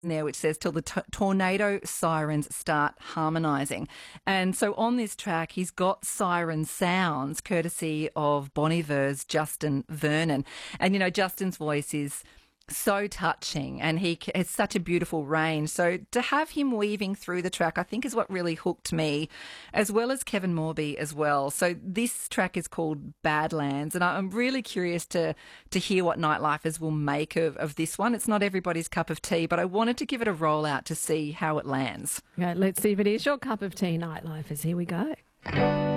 there which says till the tornado sirens start harmonising. And so on this track, he's got siren sounds courtesy of Bon Iver's Justin Vernon. And, you know, Justin's voice is so touching and he has such a beautiful range. So to have him weaving through the track, I think is what really hooked me, as well as Kevin Morby as well. So this track is called Badlands, and I'm really curious to hear what Nightlifers will make of this one. It's not everybody's cup of tea, but I wanted to give it a roll out to see how it lands. Okay, let's see if it is your cup of tea, Nightlifers. Here we go.